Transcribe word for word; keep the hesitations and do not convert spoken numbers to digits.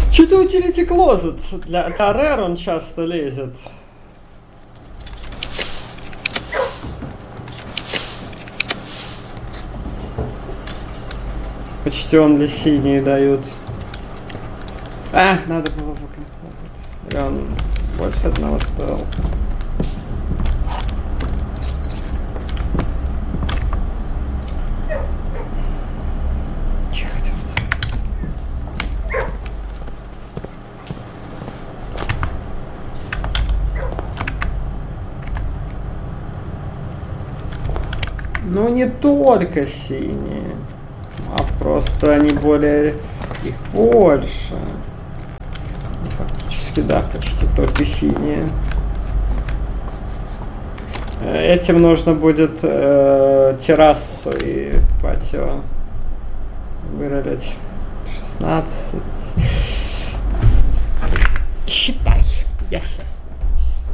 Что-то утилити клозет. Для Рэр он часто лезет. Почти он для синей дают. Ах, надо было выкинуть. И он больше одного стоил. Че я хотел сделать? Ну не только синие. А просто они более... их больше. Фактически, да, почти только синие. Этим нужно будет э, террасу и патио выролить. шестнадцать. Считай. Я сейчас.